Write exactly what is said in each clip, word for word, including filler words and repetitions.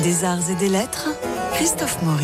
Des arts et des lettres, Christophe Maury.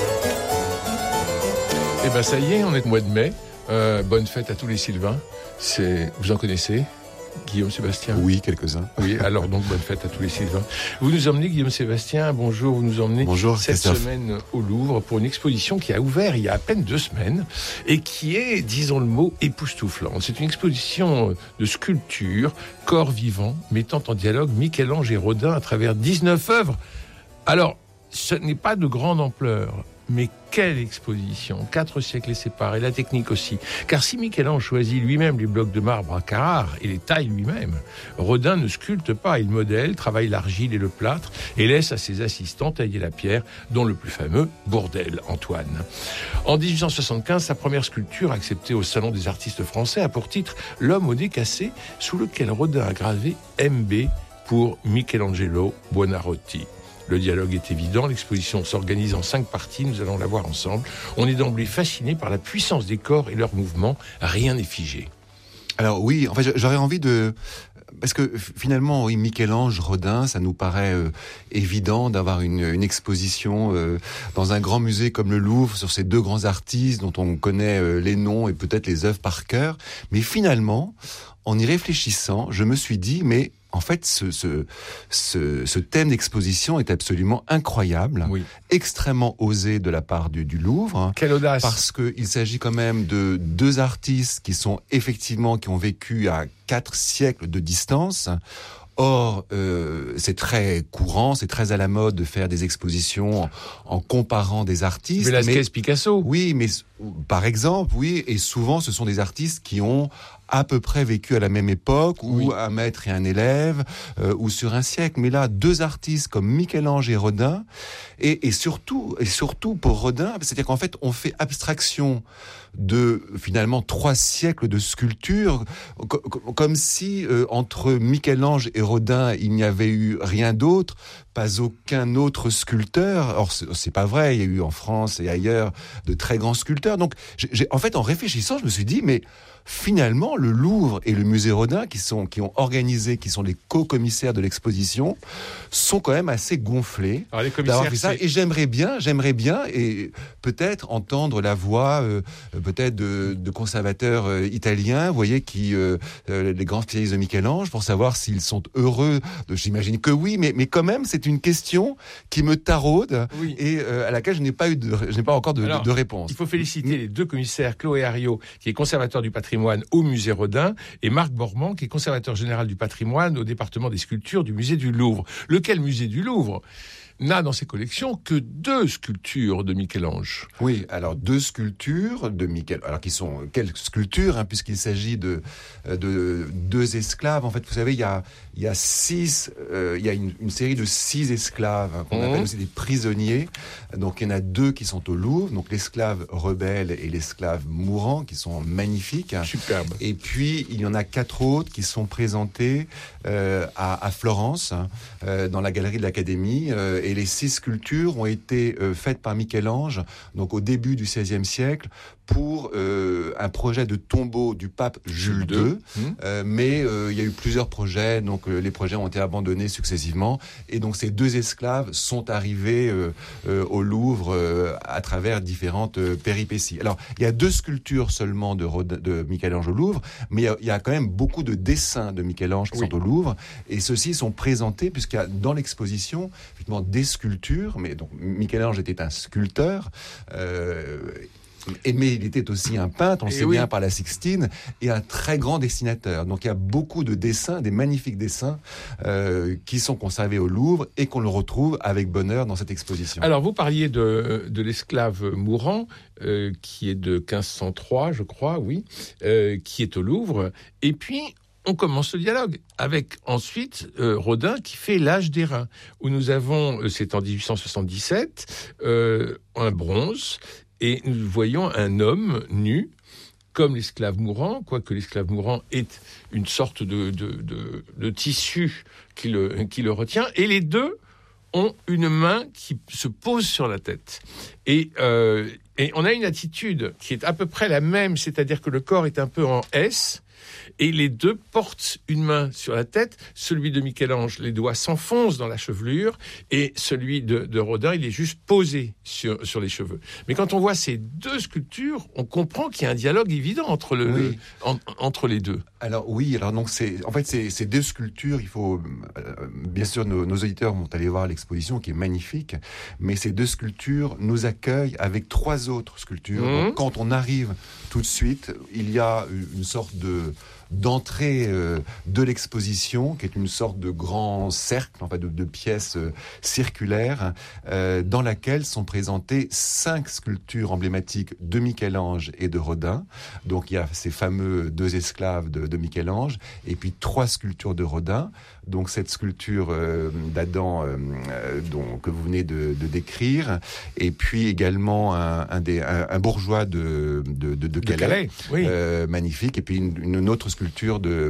Eh bien ça y est, on est au mois de mai. Euh, bonne fête à tous les Sylvains. C'est... Vous en connaissez ? Guillaume Sébastien ? Oui, quelques-uns. Oui, alors donc bonne fête à tous les Sylvains. Vous nous emmenez, Guillaume Sébastien, bonjour, vous nous emmenez bonjour, cette Christophe. semaine au Louvre pour une exposition qui a ouvert il y a à peine deux semaines et qui est, disons le mot, époustouflante. C'est une exposition de sculpture, corps vivant, mettant en dialogue Michel-Ange et Rodin à travers dix-neuf œuvres. Alors, ce n'est pas de grande ampleur, mais quelle exposition! Quatre siècles et séparés, la technique aussi. Car si Michel-Ange choisit lui-même les blocs de marbre à Carrare et les taille lui-même, Rodin ne sculpte pas, il modèle, travaille l'argile et le plâtre et laisse à ses assistants tailler la pierre, dont le plus fameux Bourdelle, Antoine. En dix-huit cent soixante-quinze, sa première sculpture, acceptée au Salon des artistes français, a pour titre L'homme au nez cassé, sous lequel Rodin a gravé M B pour Michelangelo Buonarroti. Le dialogue est évident, l'exposition s'organise en cinq parties, nous allons la voir ensemble. On est d'emblée fasciné par la puissance des corps et leurs mouvements, rien n'est figé. Alors oui, en fait, j'aurais envie de... Parce que finalement, oui, Michel-Ange, Rodin, ça nous paraît euh, évident d'avoir une, une exposition euh, dans un grand musée comme le Louvre sur ces deux grands artistes dont on connaît euh, les noms et peut-être les œuvres par cœur. Mais finalement, en y réfléchissant, je me suis dit, mais en fait, ce, ce, ce, ce thème d'exposition est absolument incroyable, oui. extrêmement osé de la part du, du Louvre. Quelle audace! Parce qu'il s'agit quand même de deux artistes qui sont effectivement, qui ont vécu à quatre siècles de distance. Or, euh, c'est très courant, c'est très à la mode de faire des expositions en, en comparant des artistes. Velasquez, mais, Picasso. Oui, mais par exemple, oui, et souvent ce sont des artistes qui ont à peu près vécu à la même époque, ou oui. un maître et un élève, euh, ou sur un siècle. Mais là, deux artistes comme Michel-Ange et Rodin, et, et surtout, et surtout pour Rodin, c'est-à-dire qu'en fait, on fait abstraction de finalement trois siècles de sculpture, co- co- comme si euh, entre Michel-Ange et Rodin, il n'y avait eu rien d'autre, pas aucun autre sculpteur. Or, c'est, c'est pas vrai. Il y a eu en France et ailleurs de très grands sculpteurs. Donc, j'ai, j'ai, en fait, en réfléchissant, je me suis dit, mais finalement, le Louvre et le musée Rodin, qui sont, qui ont organisé, qui sont les co-commissaires de l'exposition, sont quand même assez gonflés. Alors, les d'avoir commissaires, fait ça. c'est... Et j'aimerais bien, j'aimerais bien, et peut-être entendre la voix, euh, peut-être de, de conservateurs euh, italiens, vous voyez, qui, euh, euh, les grands spécialistes de Michel-Ange, pour savoir s'ils sont heureux. De, j'imagine que oui, mais, mais quand même, c'est une question qui me taraude, oui. et euh, à laquelle je n'ai pas eu, de, je n'ai pas encore de, Alors, de, de réponse. Il faut féliciter les deux commissaires, Chloé Hariot, qui est conservateur du patrimoine au musée Rodin, et Marc Bormand, qui est conservateur général du patrimoine au département des sculptures du musée du Louvre. Lequel musée du Louvre n'a dans ses collections que deux sculptures de Michel-Ange. Oui, alors deux sculptures de Michel, alors qui sont quelles sculptures, hein, puisqu'il s'agit de, de deux esclaves. En fait, vous savez, il y a, il y a six, euh, il y a une, une série de six esclaves, hein, qu'on mmh. appelle aussi des prisonniers. Donc, il y en a deux qui sont au Louvre, donc l'esclave rebelle et l'esclave mourant, qui sont magnifiques. Superbe. Et puis, il y en a quatre autres qui sont présentés euh, à, à Florence, hein, euh, dans la galerie de l'Académie. Euh, Et les six sculptures ont été euh, faites par Michel-Ange, donc au début du seizième siècle, pour euh, un projet de tombeau du pape Jules deux. Mmh. Euh, mais euh, il y a eu plusieurs projets, donc euh, les projets ont été abandonnés successivement. Et donc ces deux esclaves sont arrivés euh, euh, au Louvre euh, à travers différentes euh, péripéties. Alors, il y a deux sculptures seulement de, Rodin, de Michel-Ange au Louvre, mais il y, a, il y a quand même beaucoup de dessins de Michel-Ange qui oui. sont au Louvre. Et ceux-ci sont présentés, puisqu'il y a dans l'exposition, effectivement, des sculptures, mais donc Michel-Ange était un sculpteur, euh, et, mais il était aussi un peintre, on et sait oui. bien par la Sixtine, et un très grand dessinateur. Donc il y a beaucoup de dessins, des magnifiques dessins, euh, qui sont conservés au Louvre et qu'on le retrouve avec bonheur dans cette exposition. Alors vous parliez de, de l'esclave mourant, euh, qui est de quinze cent trois, je crois, oui, euh, qui est au Louvre, et puis on commence le dialogue avec ensuite euh, Rodin qui fait l'âge d'airain, où nous avons, euh, c'est en dix-huit cent soixante-dix-sept, euh, un bronze, et nous voyons un homme nu, comme l'esclave mourant, quoique l'esclave mourant est une sorte de, de, de, de tissu qui le, qui le retient, et les deux ont une main qui se pose sur la tête. Et, euh, et on a une attitude qui est à peu près la même, c'est-à-dire que le corps est un peu en S, Et les deux portent une main sur la tête. Celui de Michel-Ange, les doigts s'enfoncent dans la chevelure, et celui de, de Rodin, il est juste posé sur, sur les cheveux. Mais quand on voit ces deux sculptures, on comprend qu'il y a un dialogue évident entre, le, Oui. le, en, entre les deux. Alors oui, alors donc c'est en fait c'est ces deux sculptures. Il faut euh, bien sûr nos, nos auditeurs vont aller voir l'exposition qui est magnifique, mais ces deux sculptures nous accueillent avec trois autres sculptures. Mmh. Donc, quand on arrive tout de suite, il y a une sorte de d'entrée euh, de l'exposition, qui est une sorte de grand cercle, en fait, de, de pièces euh, circulaires, euh, dans laquelle sont présentées cinq sculptures emblématiques de Michel-Ange et de Rodin. Donc il y a ces fameux deux esclaves de, de Michel-Ange, et puis trois sculptures de Rodin. Donc cette sculpture euh, d'Adam euh, euh, dont, que vous venez de, de décrire, et puis également un, un, des, un, un bourgeois de, de, de, de Calais, de Calais oui. euh, magnifique, et puis une, une autre sculpture de